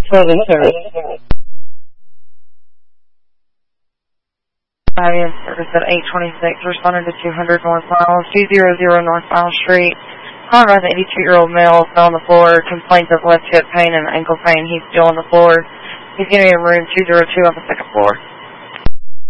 Southern Terrace. Battalion service at 826, responded to 200 North Miles, 200 North Miles Street. Conrad, the 82-year-old male, fell on the floor, complains of left hip pain and ankle pain. He's still on the floor. He's getting in room 202 on the second floor.